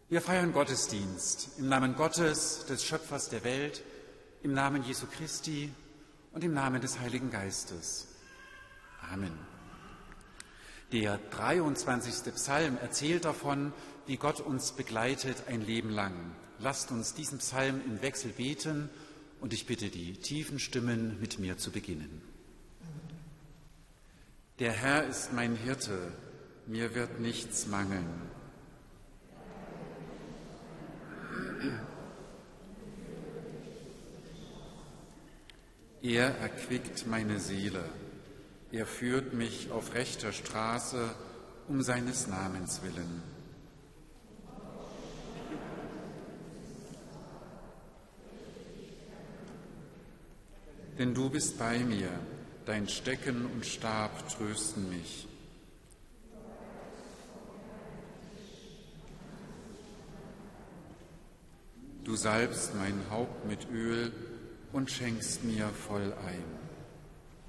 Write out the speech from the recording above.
Wir feiern Gottesdienst im Namen Gottes, des Schöpfers der Welt, im Namen Jesu Christi und im Namen des Heiligen Geistes. Amen. Der 23. Psalm erzählt davon, wie Gott uns begleitet ein Leben lang. Lasst uns diesen Psalm im Wechsel beten und ich bitte die tiefen Stimmen mit mir zu beginnen. Der Herr ist mein Hirte, mir wird nichts mangeln. Er erquickt meine Seele, er führt mich auf rechter Straße um seines Namens willen. Denn du bist bei mir, dein Stecken und Stab trösten mich. Du salbst mein Haupt mit Öl und schenkst mir voll ein.